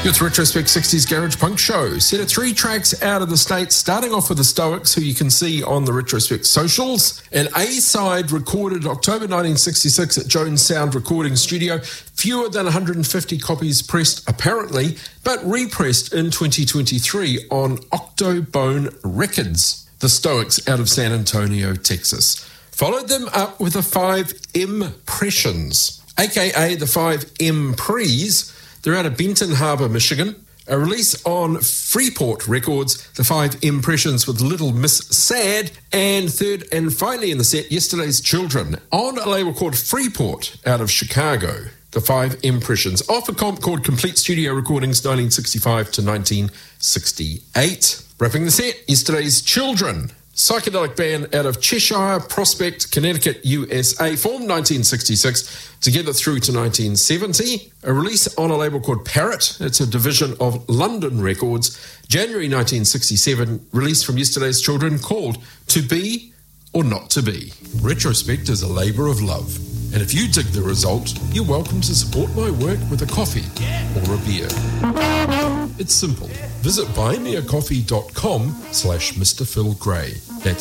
With Retrospect 60s Garage Punk Show. Set of 3 tracks out of the States, starting off with the Stoics, who you can see on the Retrospect socials. An A-side recorded October 1966 at Jones Sound Recording Studio. Fewer than 150 copies pressed, apparently, but repressed in 2023 on Octobone Records. The Stoics out of San Antonio, Texas. Followed them up with the 5 Impressions, aka the 5 Imprees. They're out of Benton Harbor, Michigan. A release on Freeport Records, the 5 Impressions with Little Miss Sad. And third and finally in the set, Yesterday's Children, on a label called Freeport out of Chicago. The 5 Impressions, off a comp called Complete Studio Recordings 1965 to 1968. Wrapping the set, Yesterday's Children, psychedelic band out of Cheshire, Prospect, Connecticut, USA, formed 1966, together through to 1970. A release on a label called Parrot. It's a division of London Records. January 1967, release from Yesterday's Children called To Be or Not To Be. Retrospect is a labour of love. And if you dig the result, you're welcome to support my work with a coffee or a beer. It's simple. Visit buymeacoffee.com/Mr. Phil Gray. That's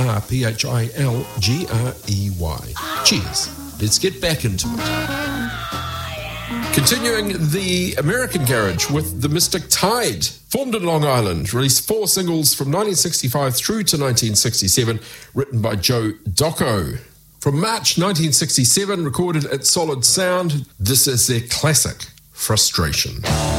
MRPHILGREY. Cheers. Let's get back into it. Continuing the American Garage with The Mystic Tide. Formed in Long Island, released 4 singles from 1965 through to 1967, written by Joe Docco. From March 1967, recorded at Solid Sound, this is their classic, Frustration.